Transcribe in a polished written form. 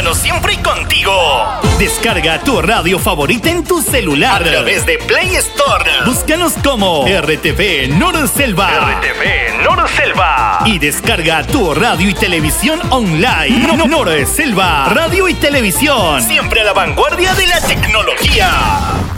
escuchándonos siempre y contigo. Descarga tu radio favorita en tu celular a través de Play Store. Búscanos como RTV Norselva. RTV Norselva. Y descarga tu radio y televisión online. Norselva, radio y televisión. Siempre a la vanguardia de la tecnología.